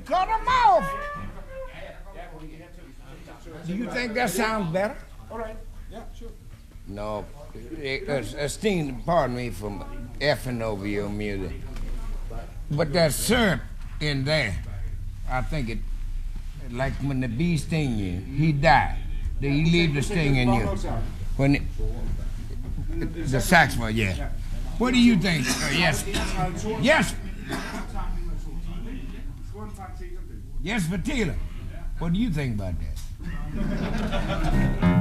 cut them off. Do you think that sounds better? All right. Yeah, sure. No. Esteem, pardon me for effing over your music. But that syrup in there, I think it, like when the bee sting you, he died. Did he leave the sting in you? When the saxophone, yeah. What do you think? Yes. Yes. Yes, Fatila. What do you think about that?